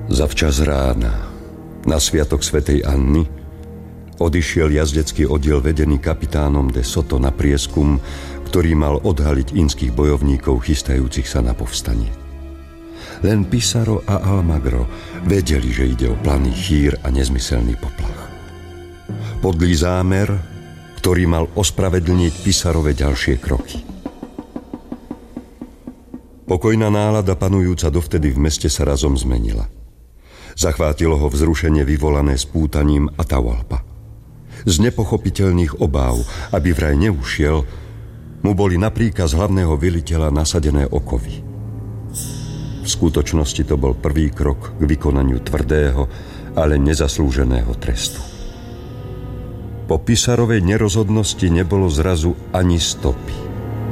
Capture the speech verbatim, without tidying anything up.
Zavčas rána, na sviatok svätej Anny, odišiel jazdecký oddiel vedený kapitánom de Soto na prieskum, ktorý mal odhaliť inských bojovníkov chystajúcich sa na povstanie. Len Pizarro a Almagro vedeli, že ide o planý chýr a nezmyselný poplach. Podlý zámer, ktorý mal ospravedlniť Pizarrove ďalšie kroky. Pokojná nálada panujúca dovtedy v meste sa razom zmenila. Zachvátilo ho vzrušenie vyvolané spútaním Atahualpa. Z nepochopiteľných obáv, aby vraj neušiel, mu boli na príkaz hlavného veliteľa nasadené okovy. V skutočnosti to bol prvý krok k vykonaniu tvrdého, ale nezaslúženého trestu. Po Pizarrovej nerozhodnosti nebolo zrazu ani stopy.